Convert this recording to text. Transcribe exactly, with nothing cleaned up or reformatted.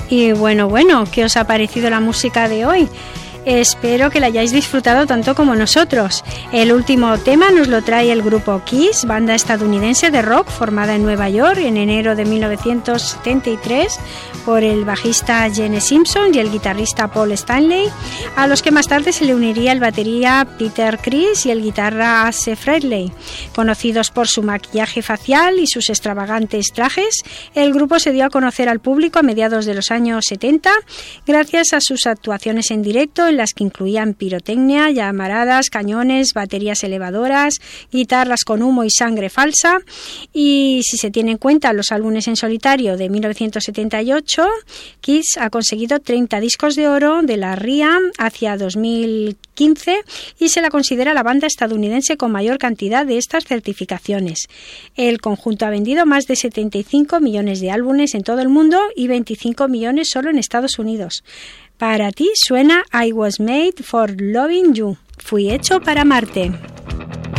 Y bueno, bueno, ¿qué os ha parecido la música de hoy? Espero que la hayáis disfrutado tanto como nosotros. El último tema nos lo trae el grupo Kiss, banda estadounidense de rock formada en Nueva York en enero de mil novecientos setenta y tres por el bajista Gene Simpson y el guitarrista Paul Stanley, a los que más tarde se le uniría el batería Peter Criss y el guitarra Ace Frehley. Conocidos por su maquillaje facial y sus extravagantes trajes, el grupo se dio a conocer al público a mediados de los años setenta gracias a sus actuaciones en directo, en las que incluían pirotecnia, llamaradas, cañones, baterías elevadoras, guitarras con humo y sangre falsa. Y si se tiene en cuenta los álbumes en solitario de mil novecientos setenta y ocho, Kiss ha conseguido treinta discos de oro de la R I A hacia dos mil quince y se la considera la banda estadounidense con mayor cantidad de estas certificaciones. El conjunto ha vendido más de setenta y cinco millones de álbumes en todo el mundo y veinticinco millones solo en Estados Unidos. Para ti suena I Was Made for Loving You. Fui hecho para amarte.